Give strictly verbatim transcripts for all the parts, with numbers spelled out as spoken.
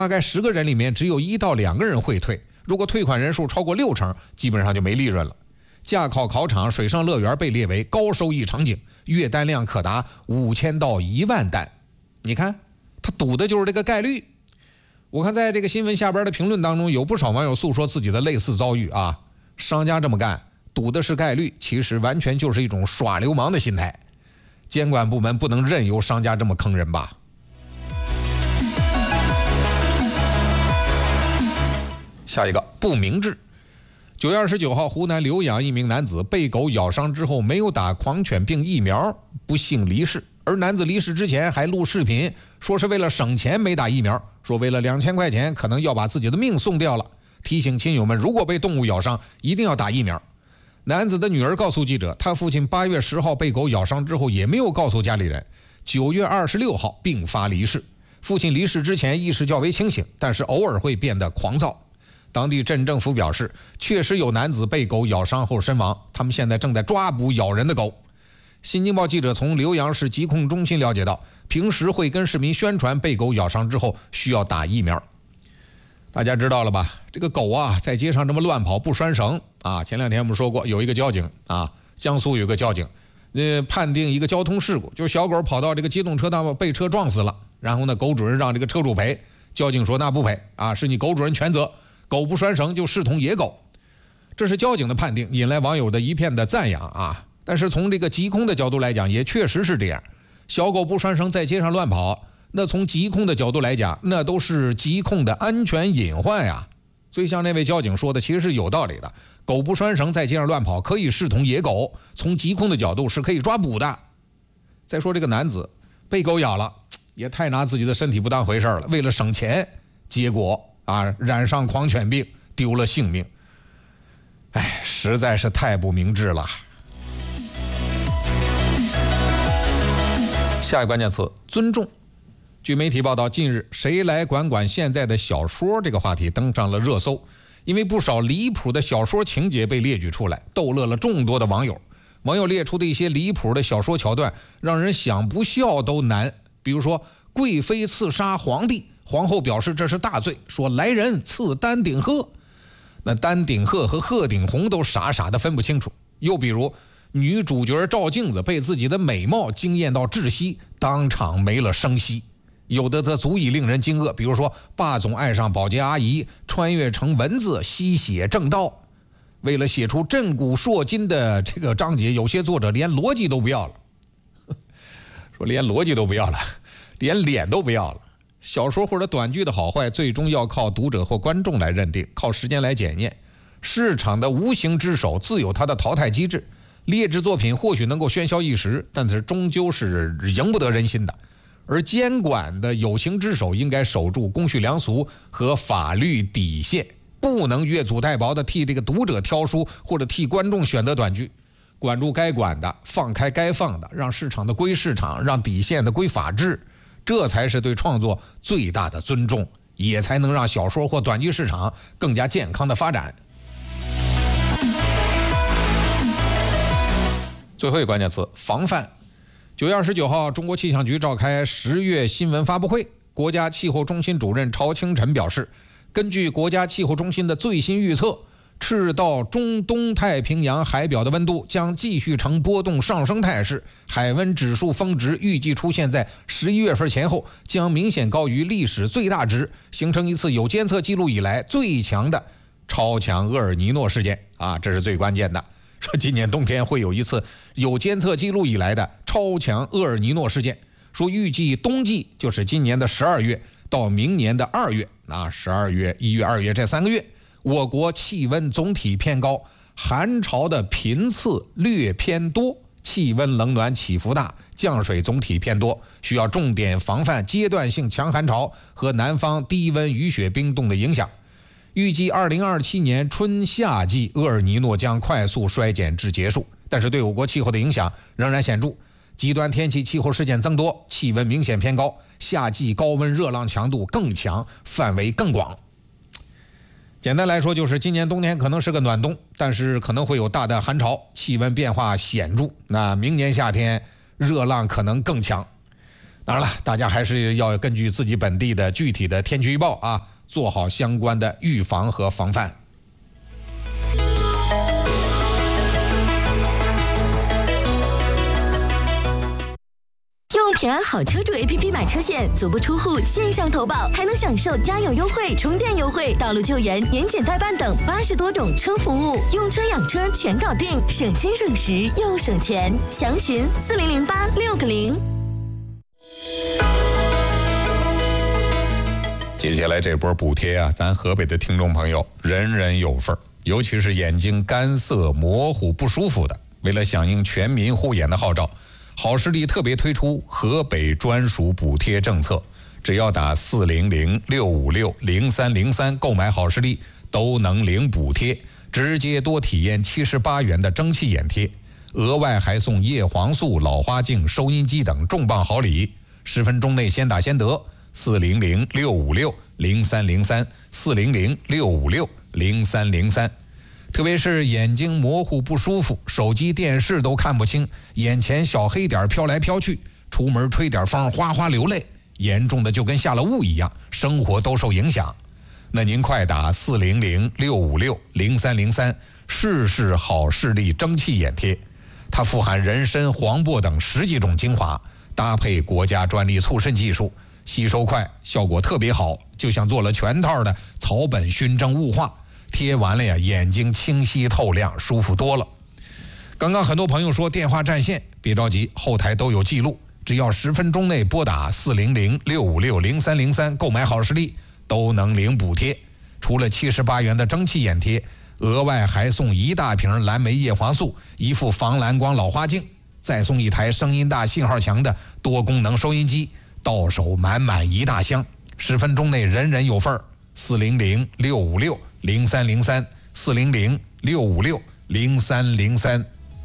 大概十个人里面只有一到两个人会退，如果退款人数超过六成，基本上就没利润了。驾考考场、水上乐园被列为高收益场景，月单量可达五千到一万单。你看，他赌的就是这个概率。我看在这个新闻下边的评论当中，有不少网友诉说自己的类似遭遇啊。商家这么干，赌的是概率，其实完全就是一种耍流氓的心态。监管部门不能任由商家这么坑人吧？下一个不明智。九月二十九号，湖南浏阳一名男子被狗咬伤之后没有打狂犬病疫苗，不幸离世。而男子离世之前还录视频，说是为了省钱没打疫苗，说为了两千块钱可能要把自己的命送掉了，提醒亲友们如果被动物咬伤一定要打疫苗。男子的女儿告诉记者，他父亲八月十号被狗咬伤之后也没有告诉家里人，九月二十六号病发离世。父亲离世之前意识较为清醒，但是偶尔会变得狂躁。当地镇政府表示，确实有男子被狗咬伤后身亡，他们现在正在抓捕咬人的狗。新京报记者从浏阳市疾控中心了解到，平时会跟市民宣传被狗咬伤之后需要打疫苗。大家知道了吧？这个狗啊，在街上这么乱跑不拴绳啊！前两天我们说过，有一个交警啊，江苏有个交警，呃，判定一个交通事故，就是小狗跑到这个机动车道被车撞死了，然后呢，狗主人让这个车主赔，交警说那不赔啊，是你狗主人全责。狗不拴绳就视同野狗，这是交警的判定，引来网友的一片的赞扬啊。但是从这个疾控的角度来讲，也确实是这样。小狗不拴绳在街上乱跑，那从疾控的角度来讲，那都是疾控的安全隐患呀。所以像那位交警说的，其实是有道理的。狗不拴绳在街上乱跑，可以视同野狗，从疾控的角度是可以抓捕的。再说这个男子被狗咬了，也太拿自己的身体不当回事了，为了省钱，结果啊，染上狂犬病，丢了性命。哎，实在是太不明智了。下一个关键词：尊重。据媒体报道，近日谁来管管现在的小说这个话题登上了热搜，因为不少离谱的小说情节被列举出来，逗乐了众多的网友。网友列出的一些离谱的小说桥段，让人想不笑都难。比如说，贵妃刺杀皇帝，皇后表示这是大罪，说来人刺丹顶鹤。那丹顶鹤和鹤顶红都傻傻的分不清楚。又比如，女主角照镜子被自己的美貌惊艳到窒息，当场没了声息。有的则足以令人惊愕，比如说霸总爱上保洁阿姨，穿越成文字吸血正道。为了写出震古烁今的这个章节，有些作者连逻辑都不要了。说连逻辑都不要了，连脸都不要了。小说或者短剧的好坏，最终要靠读者或观众来认定，靠时间来检验。市场的无形之手自有它的淘汰机制，劣质作品或许能够喧嚣一时，但是终究是赢不得人心的。而监管的有形之手应该守住公序良俗和法律底线，不能越俎代庖的替这个读者挑书，或者替观众选择短剧。管住该管的，放开该放的，让市场的归市场，让底线的归法治，这才是对创作最大的尊重，也才能让小说或短剧市场更加健康的发展。最后一个关键词：防范。九月二十九号，中国气象局召开十月新闻发布会，国家气候中心主任曹清晨表示，根据国家气候中心的最新预测，赤道中东太平洋海表的温度将继续呈波动上升态势，海温指数峰值预计出现在十一月份前后，将明显高于历史最大值，形成一次有监测记录以来最强的超强厄尔尼诺事件啊，这是最关键的。说今年冬天会有一次有监测记录以来的超强厄尔尼诺事件，说预计冬季就是今年的十二月到明年的二月，啊，十二月、一月、二月这三个月，我国气温总体偏高，寒潮的频次略偏多，气温冷暖起伏大，降水总体偏多，需要重点防范阶段性强寒潮和南方低温雨雪冰冻的影响。预计二零二七年春夏季厄尔尼诺将快速衰减至结束，但是对我国气候的影响仍然显著，极端天气气候事件增多，气温明显偏高，夏季高温热浪强度更强，范围更广。简单来说，就是今年冬天可能是个暖冬，但是可能会有大的寒潮，气温变化显著。那明年夏天热浪可能更强。 当然了，大家还是要根据自己本地的具体的天气预报啊，做好相关的预防和防范。 用平安好车主 A P P 买车险，足不出户线上投保，还能享受加油优惠、充电优惠、道路救援、年检代办等八十多种车服务，用车养车全搞定，省心省时又省钱。详询四零零八六个零。 接下来这波补贴啊，咱河北的听众朋友人人有份，尤其是眼睛干涩、模糊、不舒服的，为了响应全民护眼的号召，好视力特别推出河北专属补贴政策，只要打四零零六五六零三零三购买好视力都能领补贴，直接多体验七十八元的蒸汽眼贴，额外还送叶黄素、老花镜、收音机等重磅好礼，十分钟内先打先得。四零零六五六零三零三，四零零六五六零三零三。特别是眼睛模糊不舒服，手机电视都看不清，眼前小黑点飘来飘去，出门吹点风哗哗流泪，严重的就跟下了雾一样，生活都受影响。那您快打四零零六五六零三零三，试试好视力蒸汽眼贴，它富含人参、黄柏等十几种精华，搭配国家专利促渗技术，吸收快，效果特别好，就像做了全套的草本熏蒸雾化，贴完了呀，眼睛清晰透亮，舒服多了。刚刚很多朋友说电话占线，别着急，后台都有记录，只要十分钟内拨打四零零六五六零三零三购买好视力，都能领补贴。除了七十八元的蒸汽眼贴，额外还送一大瓶蓝莓叶黄素，一副防蓝光老花镜，再送一台声音大、信号强的多功能收音机，到手满满一大箱，十分钟内人人有份儿。四零零六五六零三零三，四零零六五六零三零三。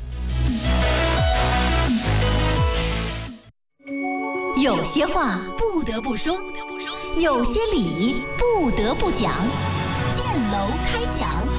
有些话不得不说，有些理不得不讲。建楼开讲，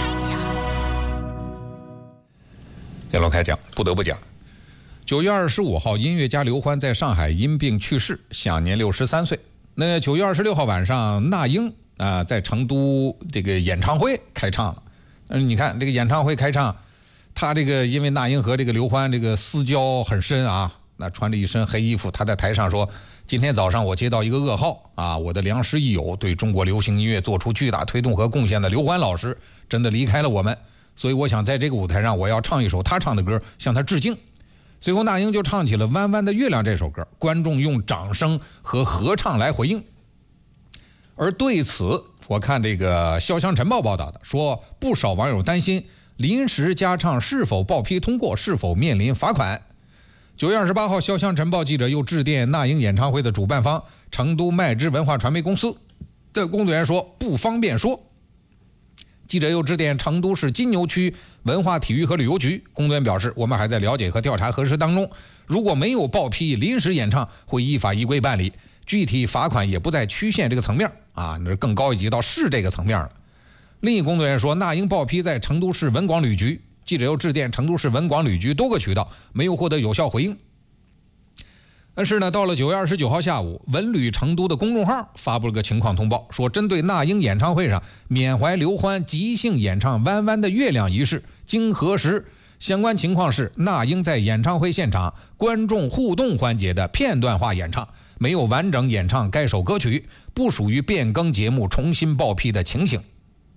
建楼开讲，不得不讲。九月二十五号，音乐家刘欢在上海因病去世，享年六十三岁。那九月二十六号晚上，那英啊、呃、在成都这个演唱会开唱了。但是你看这个演唱会开唱，他这个因为那英和这个刘欢这个私交很深啊，那穿着一身黑衣服，他在台上说：“今天早上我接到一个噩耗啊，我的良师益友，对中国流行音乐做出巨大推动和贡献的刘欢老师真的离开了我们，所以我想在这个舞台上，我要唱一首他唱的歌，向他致敬。”随后那英就唱起了《弯弯的月亮》这首歌，观众用掌声和合唱来回应。而对此，我看这个《潇湘晨报》报道的说，不少网友担心临时加唱是否报批通过，是否面临罚款。九月二十八号，《潇湘晨报》记者又致电那英演唱会的主办方成都麦芝文化传媒公司的工作人员说不方便说。记者又致电成都市金牛区文化体育和旅游局，工作人员表示，我们还在了解和调查核实当中，如果没有报批临时演唱，会依法依规办理，具体罚款也不在区县这个层面啊，那是更高一级到市这个层面了。另一工作人员说，那英报批在成都市文广旅局，记者又致电成都市文广旅局多个渠道，没有获得有效回应。但是呢，到了九月二十九号下午，文旅成都的公众号发布了个情况通报，说针对那英演唱会上缅怀刘欢即兴演唱《弯弯的月亮》一事，经核实，相关情况是那英在演唱会现场观众互动环节的片段化演唱，没有完整演唱该首歌曲，不属于变更节目重新报批的情形。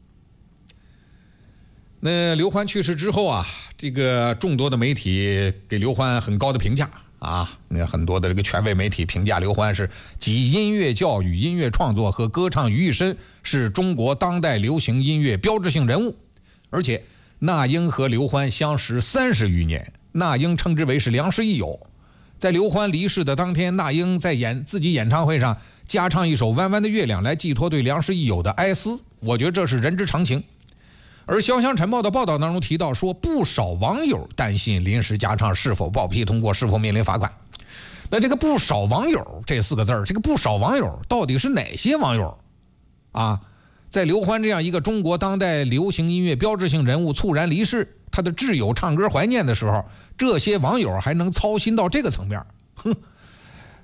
那刘欢去世之后啊，这个众多的媒体给刘欢很高的评价啊，那很多的这个权威媒体评价刘欢是集音乐教育、音乐创作和歌唱于一身，是中国当代流行音乐标志性人物。而且那英和刘欢相识三十余年，那英称之为是良师益友。在刘欢离世的当天，那英在演自己演唱会上加唱一首《弯弯的月亮》来寄托对良师益友的哀思，我觉得这是人之常情。而《潇湘晨报》的报道当中提到说，不少网友担心临时加唱是否报批通过，是否面临罚款。那这个不少网友这四个字儿，这个不少网友到底是哪些网友啊？在刘欢这样一个中国当代流行音乐标志性人物猝然离世，他的挚友唱歌怀念的时候，这些网友还能操心到这个层面？哼，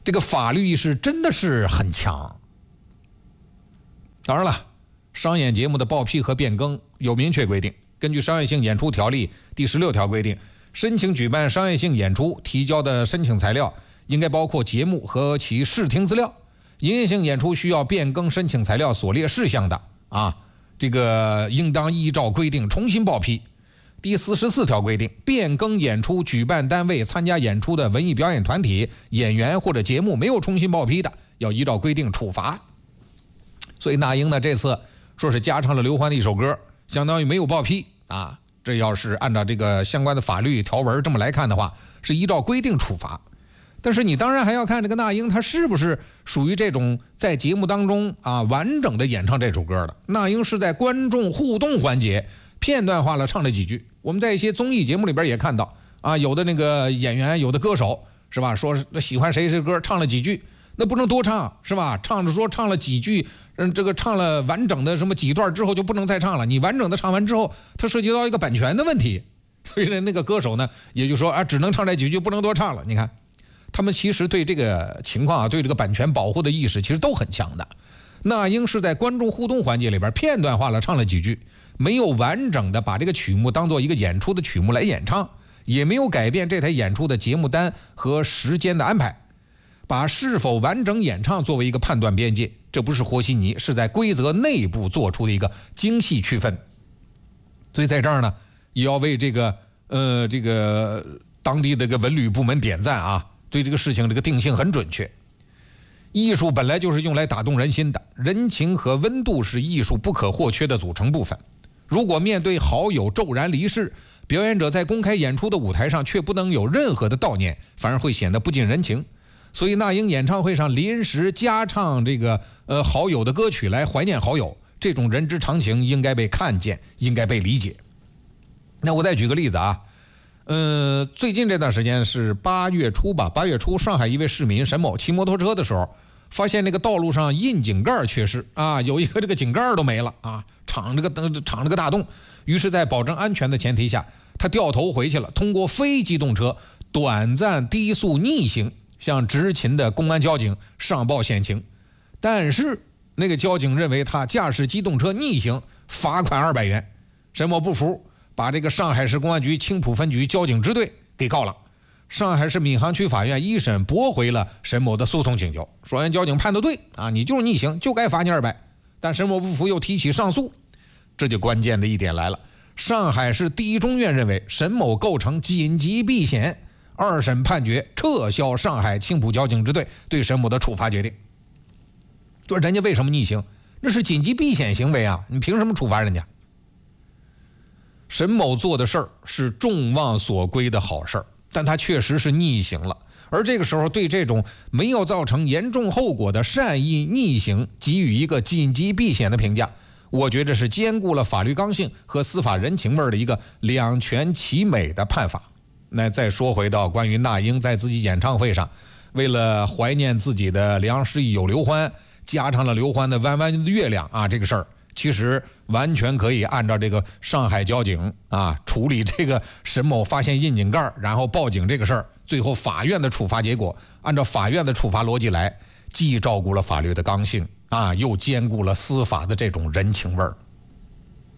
这个法律意识真的是很强。当然了，商演节目的报批和变更有明确规定。根据《商业性演出条例》第十六条规定，申请举办商业性演出提交的申请材料应该包括节目和其视听资料。营业性演出需要变更申请材料所列事项的啊，这个应当依照规定重新报批。第四十四条规定，变更演出举办单位参加演出的文艺表演团体、演员或者节目没有重新报批的，要依照规定处罚。所以那英呢，这次说是加唱了刘欢的一首歌，相当于没有报批啊。这要是按照这个相关的法律条文这么来看的话，是依照规定处罚。但是你当然还要看这个那英他是不是属于这种在节目当中啊完整的演唱这首歌的。那英是在观众互动环节片段化了唱了几句。我们在一些综艺节目里边也看到啊，有的那个演员，有的歌手是吧，说喜欢谁谁歌唱了几句，那不能多唱是吧？唱着说唱了几句，嗯，这个唱了完整的什么几段之后就不能再唱了。你完整的唱完之后，它涉及到一个版权的问题，所以那个歌手呢，也就说啊，只能唱这几句，不能多唱了。你看。他们其实对这个情况啊，对这个版权保护的意识其实都很强的。那英是在观众互动环节里边片段化了唱了几句，没有完整的把这个曲目当做一个演出的曲目来演唱，也没有改变这台演出的节目单和时间的安排，把是否完整演唱作为一个判断边界，这不是和稀泥，是在规则内部做出的一个精细区分。所以在这儿呢，也要为这个呃这个当地的这个文旅部门点赞啊。对这个事情这个定性很准确。艺术本来就是用来打动人心的，人情和温度是艺术不可或缺的组成部分。如果面对好友骤然离世，表演者在公开演出的舞台上却不能有任何的悼念，反而会显得不近人情。所以那英演唱会上临时加唱这个呃好友的歌曲来怀念好友，这种人之常情应该被看见，应该被理解。那我再举个例子啊。呃，最近这段时间是八月初吧，八月初上海一位市民沈某骑摩托车的时候，发现那个道路上窨井盖缺失啊，有一个这个井盖都没了啊，敞这个敞这个大洞。于是，在保证安全的前提下，他掉头回去了，通过非机动车短暂低速逆行，向执勤的公安交警上报险情。但是那个交警认为他驾驶机动车逆行，罚款二百元。沈某不服。把这个上海市公安局青浦分局交警支队给告了。上海市闵行区法院一审驳回了沈某的诉讼请求，说人交警判得对啊，你就是逆行，就该罚你二百。但沈某不服，又提起上诉。这就关键的一点来了，上海市第一中院认为沈某构成紧急避险，二审判决撤销上海青浦交警支队对沈某的处罚决定。说人家为什么逆行？那是紧急避险行为啊，你凭什么处罚人家？沈某做的事儿是众望所归的好事儿，但他确实是逆行了。而这个时候，对这种没有造成严重后果的善意逆行给予一个紧急避险的评价，我觉得是兼顾了法律刚性和司法人情味的一个两全其美的判罚。那再说回到关于那英在自己演唱会上，为了怀念自己的良师益友刘欢，加唱了刘欢的《弯弯的月亮》啊，这个事儿。其实完全可以按照这个上海交警啊处理这个沈某发现窨井盖然后报警这个事儿，最后法院的处罚结果，按照法院的处罚逻辑来，既照顾了法律的刚性啊，又兼顾了司法的这种人情味儿。